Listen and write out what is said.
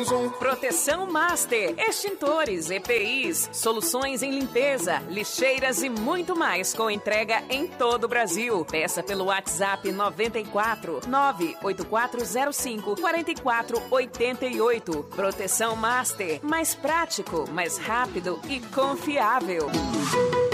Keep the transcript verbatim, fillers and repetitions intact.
Zoom. Proteção Master, extintores, E P Is, soluções em limpeza, lixeiras e muito mais com entrega em todo o Brasil. Peça pelo WhatsApp noventa e quatro, nove oito quatro zero cinco, quatro quatro oito oito. Proteção Master, mais prático, mais rápido e confiável.